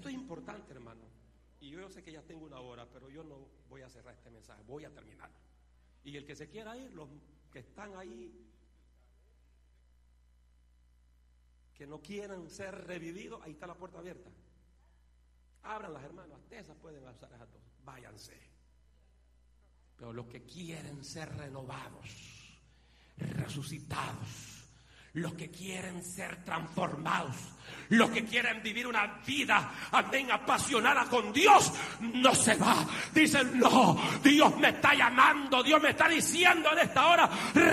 Esto es importante, hermano. Y yo sé que ya tengo una hora, pero yo no voy a cerrar este mensaje, voy a terminar. Y el que se quiera ir, los que están ahí, que no quieran ser revividos, ahí está la puerta abierta. Ábranlas, hermanos, hasta esas pueden usar esas dos. Váyanse. Pero los que quieren ser renovados, resucitados, los que quieren ser transformados, los que quieren vivir una vida, amén, apasionada con Dios, no se va. Dicen, no, Dios me está llamando, Dios me está diciendo en esta hora,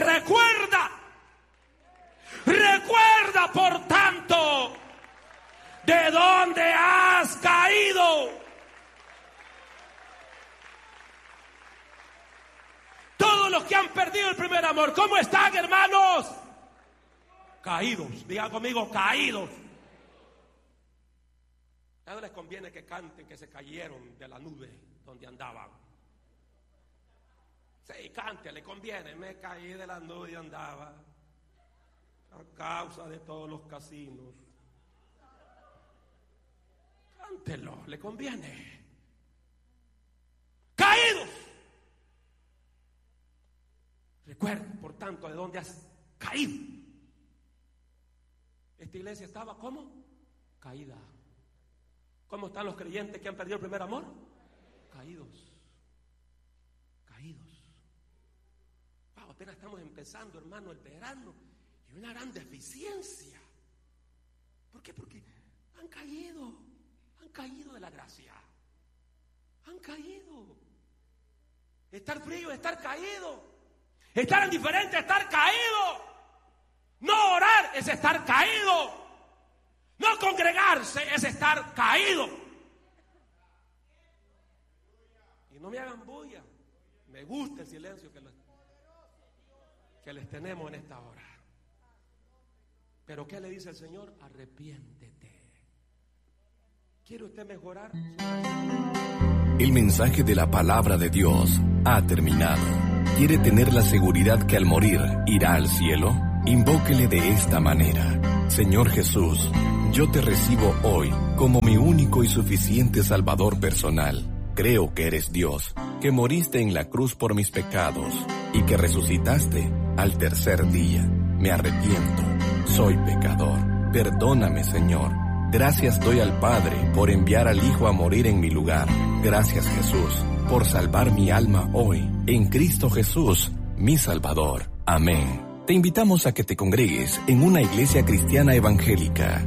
recuerda por tanto de dónde has caído. Todos los que han perdido el primer amor, ¿cómo están, hermanos? Caídos, digan conmigo, caídos. A ellos les conviene que canten que se cayeron de la nube donde andaban. Sí, cante, le conviene. Me caí de la nube y andaba a causa de todos los casinos. Cántelo, le conviene. Caídos. Recuerda, por tanto, de dónde has caído. Esta iglesia estaba, ¿cómo? Caída. ¿Cómo están los creyentes que han perdido el primer amor? Caídos. Wow, apenas estamos empezando, hermano, el verano. Y una gran deficiencia. ¿Por qué? Porque han caído de la gracia. Han caído. Estar frío es estar caído. Estar indiferente es estar caído. No orar es estar caído. No congregarse es estar caído. Y no me hagan bulla. Me gusta el silencio que les tenemos en esta hora. Pero ¿qué le dice el Señor? Arrepiéntete. ¿Quiere usted mejorar? El mensaje de la palabra de Dios ha terminado. ¿Quiere tener la seguridad que al morir irá al cielo? Invóquele de esta manera: Señor Jesús, yo te recibo hoy como mi único y suficiente Salvador personal. Creo que eres Dios, que moriste en la cruz por mis pecados y que resucitaste al tercer día. Me arrepiento, soy pecador. Perdóname, Señor. Gracias doy al Padre por enviar al Hijo a morir en mi lugar. Gracias, Jesús, por salvar mi alma hoy en Cristo Jesús, mi Salvador. Amén. Te invitamos a que te congregues en una iglesia cristiana evangélica.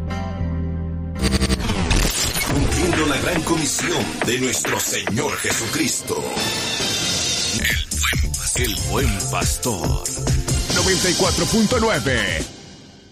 Cumpliendo la gran comisión de nuestro Señor Jesucristo. El buen pastor. 94.9